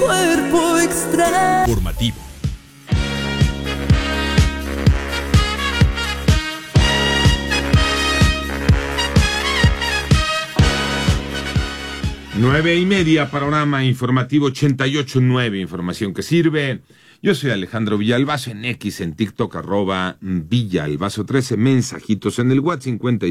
cuerpo extraño. Formativo. Nueve y media, panorama informativo 88.9, información que sirve. Yo soy Alejandro Villalbazo, en X, en TikTok, @Villalbazo 13, mensajitos en el WhatsApp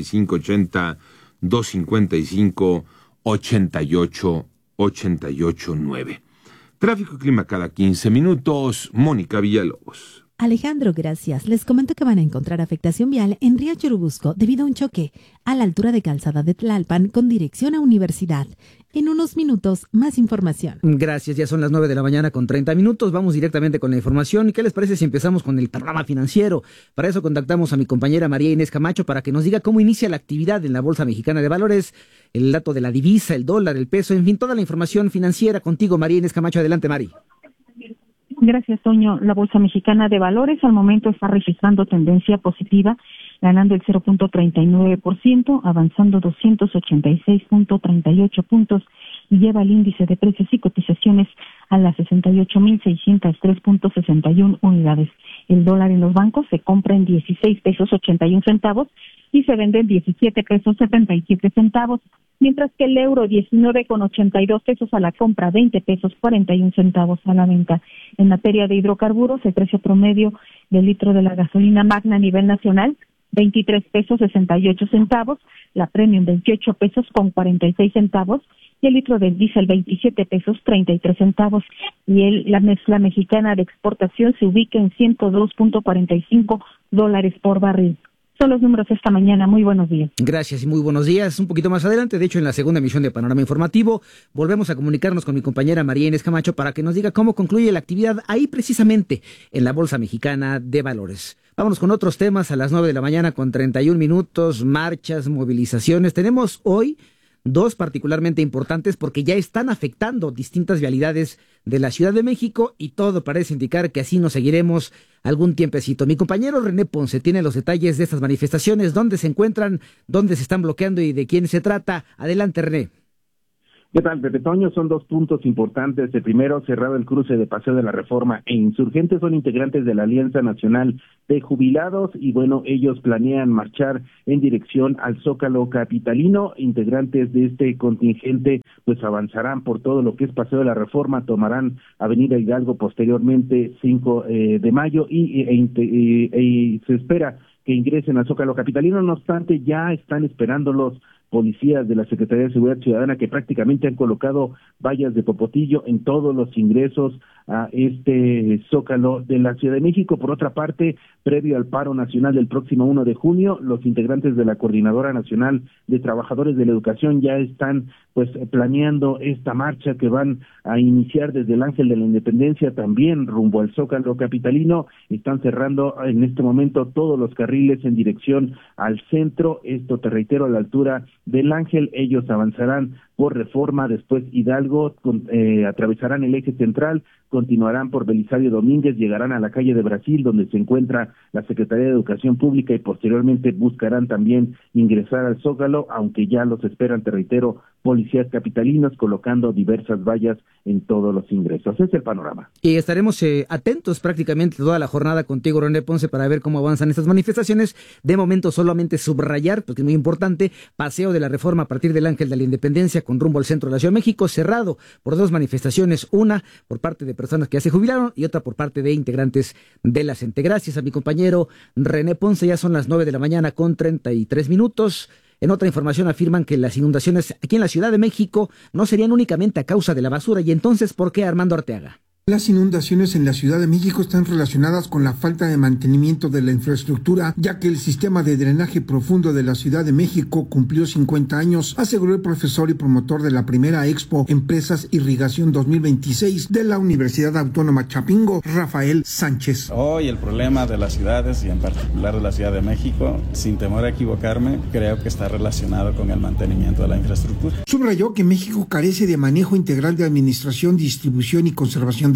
5580-255-8889. Tráfico y clima cada 15 minutos, Mónica Villalobos. Alejandro, gracias. Les comento que van a encontrar afectación vial en Río Churubusco debido a un choque a la altura de Calzada de Tlalpan con dirección a Universidad. En unos minutos, más información. Gracias, ya son las 9 de la mañana con 30 minutos. Vamos directamente con la información. ¿Qué les parece si empezamos con el panorama financiero? Para eso contactamos a mi compañera María Inés Camacho para que nos diga cómo inicia la actividad en la Bolsa Mexicana de Valores, el dato de la divisa, el dólar, el peso, en fin, toda la información financiera. Contigo, María Inés Camacho. Adelante, Mari. Gracias, Toño. La Bolsa Mexicana de Valores al momento está registrando tendencia positiva, ganando el 0.39%, avanzando 286.38 puntos y lleva el índice de precios y cotizaciones a las 68.603.61 unidades. El dólar en los bancos se compra en 16 pesos 81 centavos y se vende en 17 pesos 77 centavos, mientras que el euro 19,82 pesos a la compra, 20 pesos 41 centavos a la venta. En materia de hidrocarburos, el precio promedio del litro de la gasolina magna a nivel nacional, 23 pesos 68 centavos, la premium 28 pesos con 46 centavos, y el litro del diésel 27 pesos 33 centavos, y la mezcla mexicana de exportación se ubica en $102.45 por barril. Son los números esta mañana. Muy buenos días. Gracias y muy buenos días. Un poquito más adelante, de hecho en la segunda emisión de Panorama Informativo, volvemos a comunicarnos con mi compañera María Inés Camacho para que nos diga cómo concluye la actividad ahí precisamente en la Bolsa Mexicana de Valores. Vámonos con otros temas a las 9 de la mañana con 31 minutos, marchas, movilizaciones. Tenemos hoy dos particularmente importantes porque ya están afectando distintas vialidades de la Ciudad de México y todo parece indicar que así nos seguiremos algún tiempecito. Mi compañero René Ponce tiene los detalles de estas manifestaciones, dónde se encuentran, dónde se están bloqueando y de quién se trata. Adelante, René. ¿Qué tal, Pepe Toño? Son dos puntos importantes. El primero, cerrado el cruce de Paseo de la Reforma e Insurgentes, son integrantes de la Alianza Nacional de Jubilados y bueno, ellos planean marchar en dirección al Zócalo capitalino. Integrantes de este contingente pues avanzarán por todo lo que es Paseo de la Reforma, tomarán Avenida Hidalgo posteriormente 5 de mayo y se espera que ingresen al Zócalo capitalino. No obstante, ya están esperando los policías de la Secretaría de Seguridad Ciudadana que prácticamente han colocado vallas de popotillo en todos los ingresos a este Zócalo de la Ciudad de México. Por otra parte, previo al paro nacional del próximo 1 de junio, los integrantes de la Coordinadora Nacional de Trabajadores de la Educación ya están pues planeando esta marcha que van a iniciar desde el Ángel de la Independencia también rumbo al Zócalo capitalino. Están cerrando en este momento todos los carriles en dirección al centro, esto te reitero a la altura del Ángel. Ellos avanzarán por Reforma, después Hidalgo, atravesarán el eje central, continuarán por Belisario Domínguez, llegarán a la calle de Brasil, donde se encuentra la Secretaría de Educación Pública y posteriormente buscarán también ingresar al Zócalo, aunque ya los esperan, te reitero, policías capitalinos colocando diversas vallas en todos los ingresos. Ese es el panorama. Y estaremos atentos prácticamente toda la jornada contigo, René Ponce, para ver cómo avanzan estas manifestaciones. De momento solamente subrayar, porque es muy importante, Paseo de la Reforma a partir del Ángel de la Independencia con rumbo al centro de la Ciudad de México, cerrado por dos manifestaciones, una por parte de personas que ya se jubilaron y otra por parte de integrantes de la CENTE. Gracias a mi compañero René Ponce, ya son las 9 de la mañana con 33 minutos. En otra información afirman que las inundaciones aquí en la Ciudad de México no serían únicamente a causa de la basura. ¿Y entonces por qué, Armando Arteaga? Las inundaciones en la Ciudad de México están relacionadas con la falta de mantenimiento de la infraestructura, ya que el sistema de drenaje profundo de la Ciudad de México cumplió 50 años, aseguró el profesor y promotor de la primera Expo Empresas Irrigación 2026 de la Universidad Autónoma Chapingo, Rafael Sánchez. Hoy el problema de las ciudades y en particular de la Ciudad de México, sin temor a equivocarme, creo que está relacionado con el mantenimiento de la infraestructura. Subrayó que México carece de manejo integral de administración, distribución y conservación del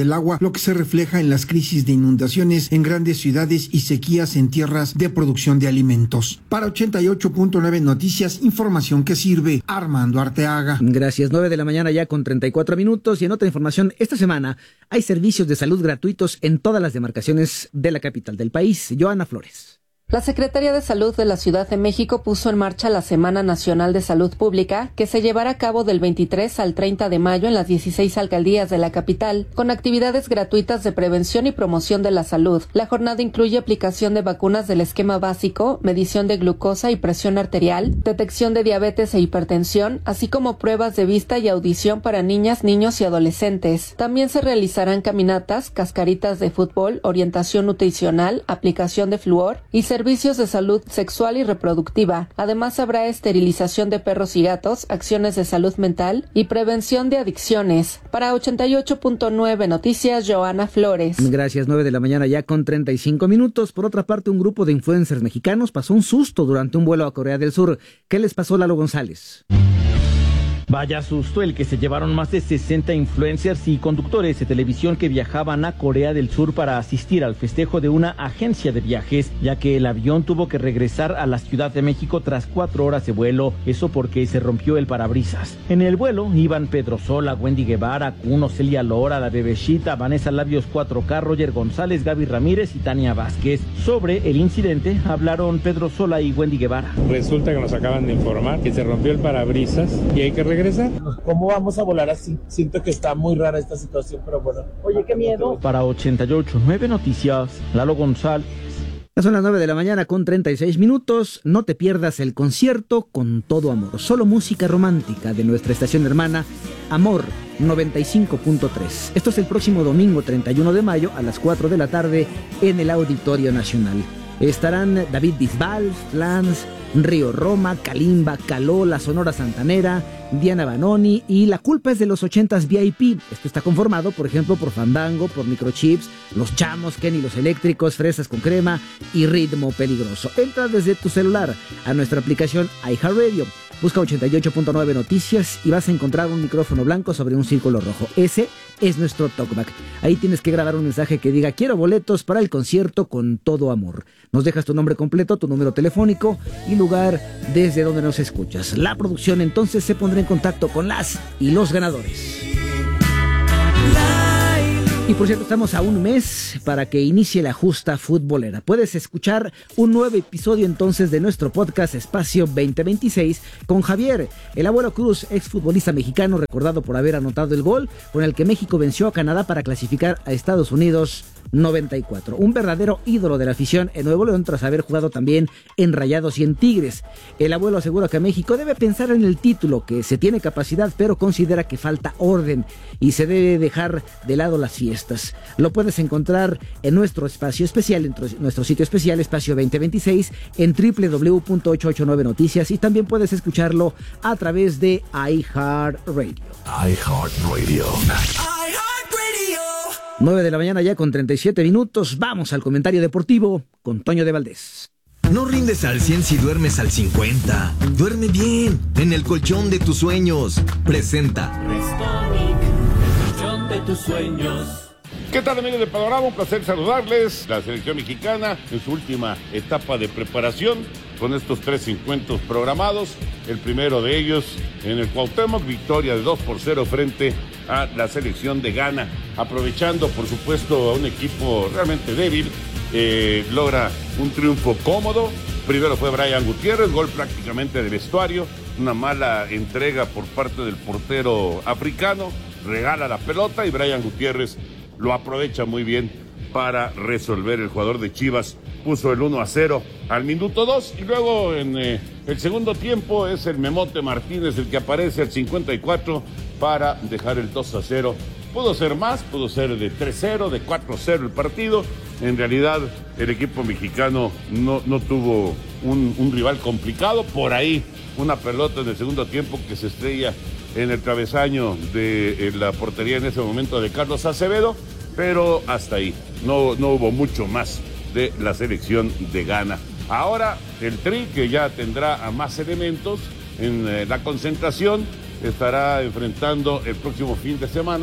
del agua, lo que se refleja en las crisis de inundaciones en grandes ciudades y sequías en tierras de producción de alimentos. Para 88.9 Noticias, información que sirve. Armando Arteaga. Gracias, 9 de la mañana ya con 34 minutos. Y en otra información, esta semana hay servicios de salud gratuitos en todas las demarcaciones de la capital del país. Joana Flores. La Secretaría de Salud de la Ciudad de México puso en marcha la Semana Nacional de Salud Pública, que se llevará a cabo del 23 al 30 de mayo en las 16 alcaldías de la capital, con actividades gratuitas de prevención y promoción de la salud. La jornada incluye aplicación de vacunas del esquema básico, medición de glucosa y presión arterial, detección de diabetes e hipertensión, así como pruebas de vista y audición para niñas, niños y adolescentes. También se realizarán caminatas, cascaritas de fútbol, orientación nutricional, aplicación de flúor y servicios de salud sexual y reproductiva. Además, habrá esterilización de perros y gatos, acciones de salud mental y prevención de adicciones. Para 88.9 Noticias, Joana Flores. Gracias, 9 de la mañana ya con 35 minutos. Por otra parte, un grupo de influencers mexicanos pasó un susto durante un vuelo a Corea del Sur. ¿Qué les pasó, Lalo González? Vaya susto el que se llevaron más de 60 influencers y conductores de televisión que viajaban a Corea del Sur para asistir al festejo de una agencia de viajes, ya que el avión tuvo que regresar a la Ciudad de México tras 4 horas de vuelo, eso porque se rompió el parabrisas. En el vuelo iban Pedro Sola, Wendy Guevara, Kuno, Celia Lora, La Bebeshita, Vanessa Labios 4K, Roger González, Gaby Ramírez y Tania Vázquez. Sobre el incidente hablaron Pedro Sola y Wendy Guevara. Resulta que nos acaban de informar que se rompió el parabrisas y hay que regresar. ¿Cómo vamos a volar así? Siento que está muy rara esta situación, pero bueno. Oye, qué miedo. Para 88.9 Noticias, Lalo González. Ya son las 9 de la mañana con 36 minutos. No te pierdas el concierto Con Todo Amor. Solo música romántica de nuestra estación hermana Amor 95.3. Esto es el próximo domingo 31 de mayo a las 4 de la tarde en el Auditorio Nacional. Estarán David Bisbal, Flans, Río Roma, Kalimba, Caló, La Sonora Santanera, Diana Banoni y La Culpa es de los 80s VIP. Esto está conformado, por ejemplo, por Fandango, por Microchips, Los Chamos, Kenny Los Eléctricos, Fresas con Crema y Ritmo Peligroso. Entra desde tu celular a nuestra aplicación iHeartRadio. Busca 88.9 Noticias y vas a encontrar un micrófono blanco sobre un círculo rojo. Ese es nuestro talkback. Ahí tienes que grabar un mensaje que diga: quiero boletos para el concierto Con Todo Amor. Nos dejas tu nombre completo, tu número telefónico y lugar desde donde nos escuchas. La producción entonces se pondrá en contacto con las y los ganadores. Y por cierto, estamos a un mes para que inicie la justa futbolera. Puedes escuchar un nuevo episodio entonces de nuestro podcast Espacio 2026 con Javier, el abuelo Cruz, exfutbolista mexicano recordado por haber anotado el gol con el que México venció a Canadá para clasificar a Estados Unidos 94. Un verdadero ídolo de la afición en Nuevo León tras haber jugado también en Rayados y en Tigres. El abuelo asegura que México debe pensar en el título, que se tiene capacidad, pero considera que falta orden y se debe dejar de lado las fiestas. Lo puedes encontrar en nuestro espacio especial, en nuestro sitio especial Espacio 2026 en www.889 Noticias y también puedes escucharlo a través de iHeartRadio. 9 de la mañana ya con 37 minutos. Vamos al comentario deportivo con Toño de Valdés. No rindes al 100 si duermes al 50. Duerme bien en el colchón de tus sueños. Presenta Restonic, el colchón de tus sueños. ¿Qué tal, amigos de Panorama? Un placer saludarles. La selección mexicana en su última etapa de preparación con estos 3 encuentros programados. El primero de ellos en el Cuauhtémoc, victoria de 2-0 frente a la selección de Ghana. Aprovechando, por supuesto, a un equipo realmente débil, logra un triunfo cómodo. Primero fue Brian Gutiérrez, gol prácticamente de vestuario. Una mala entrega por parte del portero africano. Regala la pelota y Brian Gutiérrez lo aprovecha muy bien para resolver. El jugador de Chivas puso el 1-0 al minuto 2 y luego en el segundo tiempo es el Memote Martínez el que aparece al 54 para dejar el 2-0. Pudo ser más, pudo ser de 3-0, de 4-0 el partido. En realidad el equipo mexicano no tuvo un rival complicado. Por ahí una pelota en el segundo tiempo que se estrella en el travesaño de la portería en ese momento de Carlos Acevedo, pero hasta ahí, no hubo mucho más de la selección de Ghana. Ahora el Tri, que ya tendrá a más elementos en la concentración, estará enfrentando el próximo fin de semana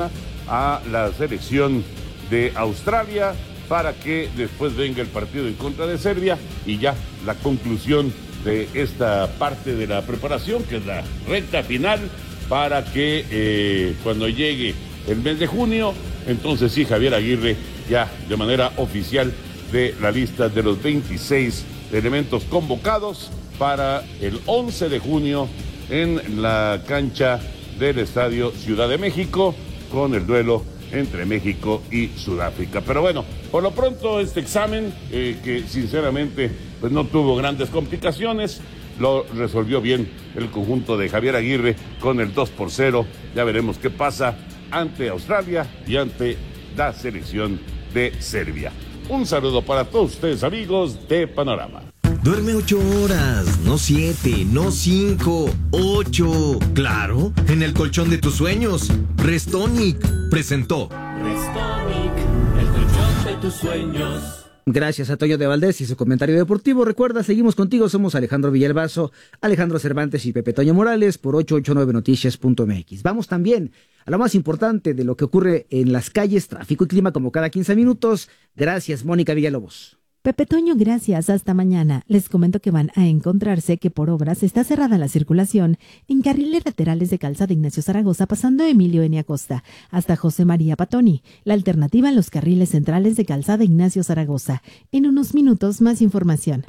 a la selección de Australia para que después venga el partido en contra de Serbia y ya la conclusión de esta parte de la preparación, que es la recta final, para que cuando llegue el mes de junio, entonces sí, Javier Aguirre ya de manera oficial de la lista de los 26 elementos convocados para el 11 de junio en la cancha del Estadio Ciudad de México con el duelo entre México y Sudáfrica. Pero bueno, por lo pronto este examen, que sinceramente pues no tuvo grandes complicaciones, lo resolvió bien el conjunto de Javier Aguirre con el 2-0. Ya veremos qué pasa ante Australia y ante la selección de Serbia. Un saludo para todos ustedes, amigos de Panorama. Duerme 8 horas, no 7, no 5, 8. Claro, en el colchón de tus sueños. Restonic presentó. Restonic, el colchón de tus sueños. Gracias a Toño de Valdés y su comentario deportivo. Recuerda, seguimos contigo, somos Alejandro Villalbazo, Alejandro Cervantes y Pepe Toño Morales por 889noticias.mx. Vamos también a lo más importante de lo que ocurre en las calles, tráfico y clima como cada 15 minutos. Gracias, Mónica Villalobos. Pepe Toño, gracias. Hasta mañana. Les comento que van a encontrarse que por obras está cerrada la circulación en carriles laterales de Calzada Ignacio Zaragoza, pasando Emilio N. Acosta hasta José María Patoni. La alternativa en los carriles centrales de Calzada Ignacio Zaragoza. En unos minutos, más información.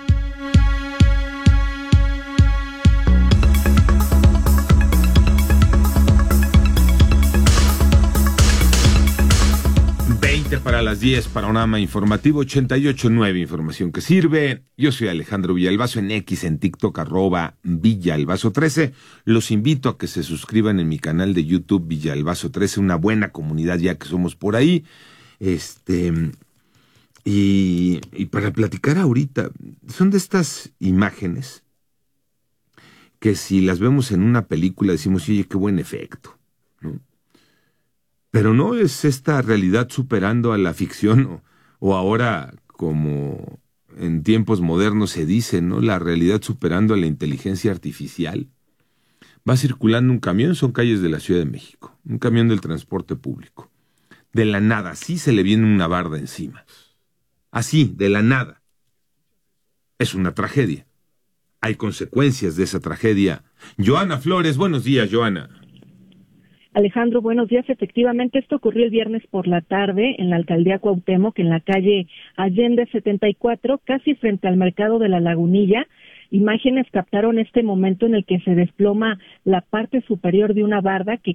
Para las 10, Panorama Informativo 88.9, información que sirve. Yo soy Alejandro Villalbazo, en X, en TikTok, @Villalbazo13. Los invito a que se suscriban en mi canal de YouTube Villalbazo13, una buena comunidad ya que somos por ahí. Y para platicar ahorita, son de estas imágenes que si las vemos en una película decimos, oye, qué buen efecto, ¿no? Pero no es esta realidad superando a la ficción o ahora, como en tiempos modernos se dice, ¿no? La realidad superando a la inteligencia artificial. Va circulando un camión, son calles de la Ciudad de México, un camión del transporte público. De la nada, así se le viene una barda encima. Así, de la nada. Es una tragedia. Hay consecuencias de esa tragedia. Joana Flores, buenos días, Joana. Alejandro, buenos días. Efectivamente, esto ocurrió el viernes por la tarde en la alcaldía Cuauhtémoc, en la calle Allende 74, casi frente al mercado de la Lagunilla. Imágenes captaron este momento en el que se desploma la parte superior de una barda que